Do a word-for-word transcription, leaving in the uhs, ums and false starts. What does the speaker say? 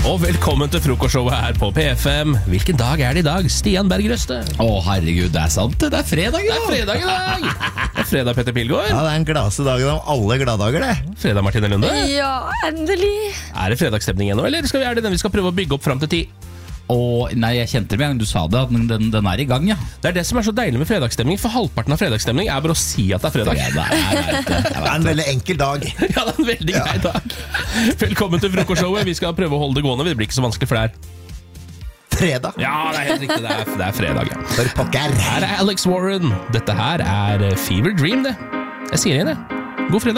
Og velkommen til frokostshowet her på P F M. Hvilken dag er det i dag, Stian Berg Røste? Å herregud, det er sant. Det er fredag i Det er dag. fredag i dag. Det er fredag, Petter Pilgaard. Ja, det er den gladeste dagen av alle gladdager, det. Fredag, Martine Lunde. Ja, endelig. Er det fredagsstemning ennå, eller skal vi, er det den vi skal prøve å bygge opp frem til ti? Å, nei, jeg kjente det med en gang du sa det, at den, den er i gang, ja. Det er det som er så deilig med fredagsstemning, for halvparten av fredagsstemning er bare å si at det er fredag. Ja, det er, jeg vet det. Det er en veldig enkel dag. Ja, det er en veldig grei dag. Velkommen til frokostshowet. Vi skal prøve å holde det gående. Det blir ikke så vanskelig for det her. Fredag. Ja, det er helt riktig. Det er, det er fredag, ja. For pokker. Her er Alex Warren. Dette her er Fever Dream, det. Jeg sier igjen, det. God fredag.